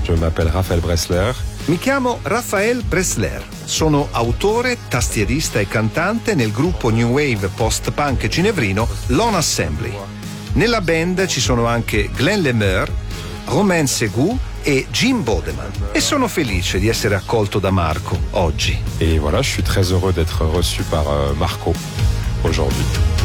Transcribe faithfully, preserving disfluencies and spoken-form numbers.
Je m'appelle Raphaël Bressler. Mi chiamo Raphaël Bressler, sono autore, tastierista e cantante nel gruppo New Wave post-punk ginevrino Lone Assembly. Nella band ci sono anche Glenn Lemeur, Romain Segou e Jim Bodeman e sono felice di essere accolto da Marco oggi. Et voilà, je suis très heureux d'être reçu par euh, Marco aujourd'hui.